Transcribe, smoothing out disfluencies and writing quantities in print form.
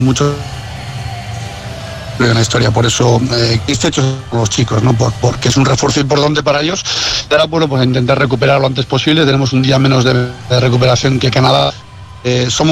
mucho en la historia, por eso satisfechos los chicos, ¿no? Porque es un refuerzo importante para ellos. Y ahora, bueno, pues intentar recuperar lo antes posible. Tenemos un día menos de recuperación que Canadá. Somos